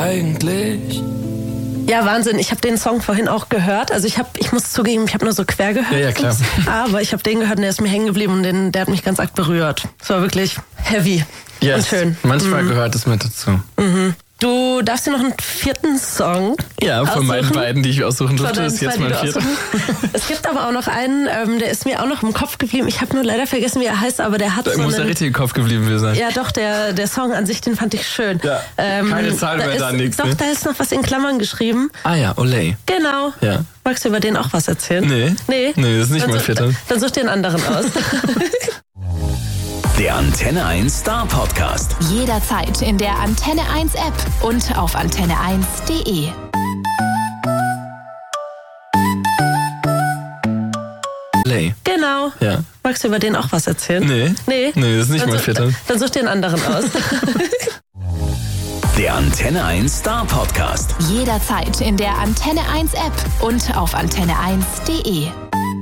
Eigentlich. Ja, Wahnsinn. Ich habe den Song vorhin auch gehört. Also ich muss zugeben, ich habe nur so quer gehört. Ja, klar. Aber ich habe den gehört und der ist mir hängen geblieben und der hat mich ganz arg berührt. Es war wirklich heavy und schön. Manchmal gehört es mit dazu. Mhm. Du darfst dir noch einen vierten Song Ja, von meinen beiden, die ich aussuchen durfte, ist jetzt mein vierter. Es gibt aber auch noch einen, der ist mir auch noch im Kopf geblieben. Ich habe nur leider vergessen, wie er heißt, aber der hat da muss der richtig im Kopf geblieben sein. Ja, doch, der Song an sich, den fand ich schön. Ja, keine Zahlwörter, nichts. Doch, da ist noch was in Klammern geschrieben. Ah ja, Olay. Genau. Ja. Magst du über den auch was erzählen? Nee, das ist nicht mein vierter. Dann such dir einen anderen aus. Der Antenne 1 Star Podcast. Jederzeit in der Antenne 1 App und auf antenne1.de. Olay. Genau. Ja. Magst du über den auch was erzählen? Nee, das ist nicht mein vierter. Dann such dir einen anderen aus. Der Antenne 1 Star Podcast. Jederzeit in der Antenne 1 App und auf antenne1.de.